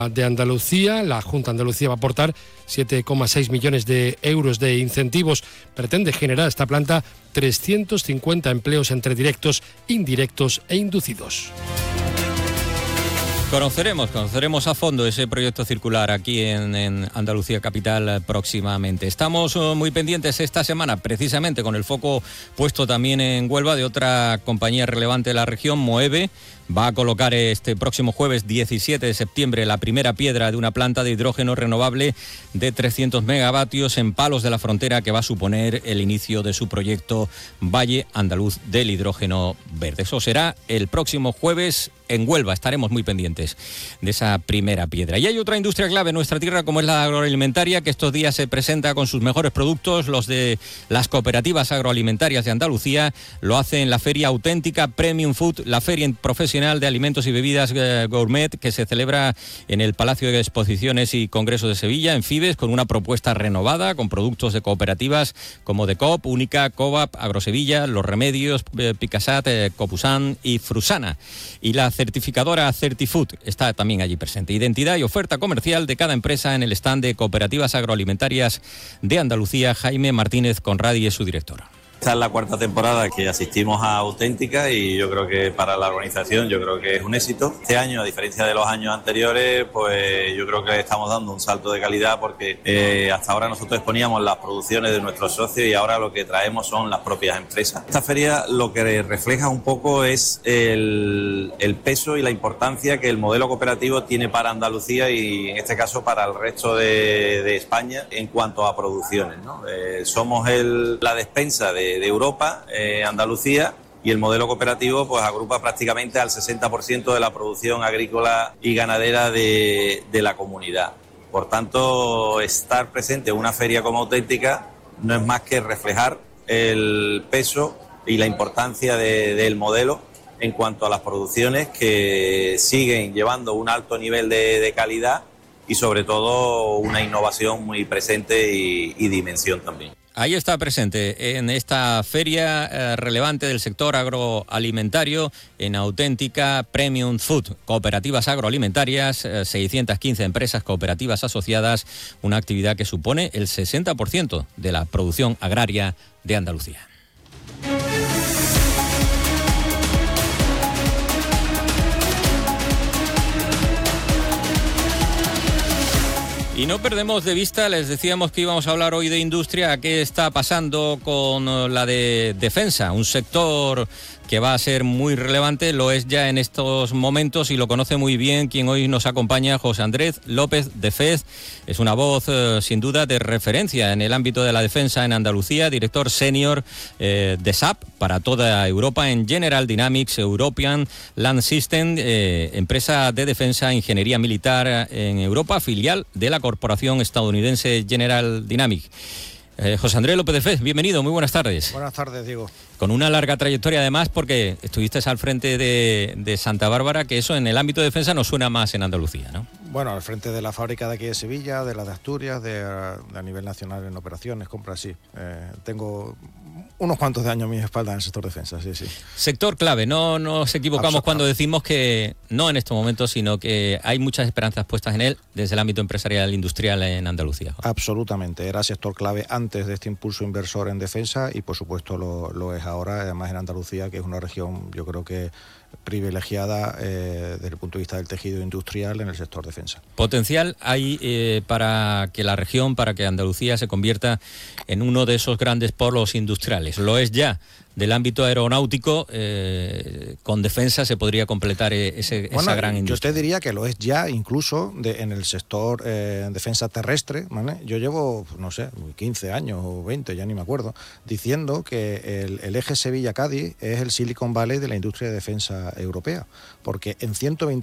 de Andalucía. La Junta de Andalucía va a aportar 7,6 millones de euros de incentivos. Pretende generar esta planta 350 empleos entre directos, indirectos e inducidos. Conoceremos a fondo ese proyecto circular aquí en Andalucía Capital próximamente. Estamos muy pendientes esta semana, precisamente con el foco puesto también en Huelva, de otra compañía relevante de la región, Moeve. Va a colocar este próximo jueves 17 de septiembre la primera piedra de una planta de hidrógeno renovable de 300 megavatios en Palos de la Frontera, que va a suponer el inicio de su proyecto Valle Andaluz del Hidrógeno Verde. Eso será el próximo jueves en Huelva. Estaremos muy pendientes de esa primera piedra. Y hay otra industria clave en nuestra tierra, como es la agroalimentaria, que estos días se presenta con sus mejores productos. Los de las cooperativas agroalimentarias de Andalucía lo hacen en la Feria Auténtica Premium Food, la feria profesional de alimentos y bebidas gourmet, que se celebra en el Palacio de Exposiciones y Congresos de Sevilla, en Fibes, con una propuesta renovada, con productos de cooperativas como Decop, Única, Covap, Agrosevilla, Los Remedios, Picasat, Copusán y Frusana. Y la certificadora Certifood está también allí presente. Identidad y oferta comercial de cada empresa en el stand de Cooperativas Agroalimentarias de Andalucía. Jaime Martínez Conradi es su director. Esta es la cuarta temporada que asistimos a Auténtica y yo creo que para la organización yo creo que es un éxito. Este año, a diferencia de los años anteriores, pues yo creo que estamos dando un salto de calidad porque hasta ahora nosotros exponíamos las producciones de nuestros socios y ahora lo que traemos son las propias empresas. Esta feria lo que refleja un poco es el peso y la importancia que el modelo cooperativo tiene para Andalucía y en este caso para el resto de España en cuanto a producciones, ¿no? Somos la despensa de Europa, Andalucía, y el modelo cooperativo pues agrupa prácticamente al 60% de la producción agrícola y ganadera de la comunidad. Por tanto, estar presente en una feria como Auténtica no es más que reflejar el peso y la importancia del modelo en cuanto a las producciones que siguen llevando un alto nivel de calidad y sobre todo una innovación muy presente y dimensión también. Ahí está presente en esta feria relevante del sector agroalimentario, en Auténtica Premium Food, cooperativas agroalimentarias, 615 empresas cooperativas asociadas, una actividad que supone el 60% de la producción agraria de Andalucía. Y no perdemos de vista, les decíamos que íbamos a hablar hoy de industria, qué está pasando con la de defensa, un sector que va a ser muy relevante, lo es ya en estos momentos y lo conoce muy bien quien hoy nos acompaña, José Andrés López de Fez. Es una voz sin duda de referencia en el ámbito de la defensa en Andalucía, director senior de SAP para toda Europa en General Dynamics European Land System, empresa de defensa e ingeniería militar en Europa, filial de la corporación estadounidense General Dynamics. José Andrés López de Fez, bienvenido, muy buenas tardes. Buenas tardes, Diego. Con una larga trayectoria además, porque estuviste al frente de Santa Bárbara, que eso en el ámbito de defensa nos suena más en Andalucía, ¿no? Bueno, al frente de la fábrica de aquí de Sevilla, de la de Asturias, a nivel nacional en operaciones, compras, sí. Tengo unos cuantos de años a mi espalda en el sector defensa, sí, sí. Sector clave, no nos equivocamos cuando decimos que no en estos momentos, sino que hay muchas esperanzas puestas en él desde el ámbito empresarial industrial en Andalucía. Absolutamente, era sector clave antes de este impulso inversor en defensa y por supuesto lo es ahora, además en Andalucía, que es una región yo creo que privilegiada desde el punto de vista del tejido industrial en el sector defensa. Potencial hay para que la región, para que Andalucía se convierta en uno de esos grandes polos industriales. Lo es ya. Del ámbito aeronáutico, con defensa se podría completar esa gran industria. Yo te diría que lo es ya, incluso en el sector defensa terrestre, ¿vale? Yo llevo, no sé, 15 años o 20, ya ni me acuerdo, diciendo que el eje Sevilla-Cádiz es el Silicon Valley de la industria de defensa europea, porque en 120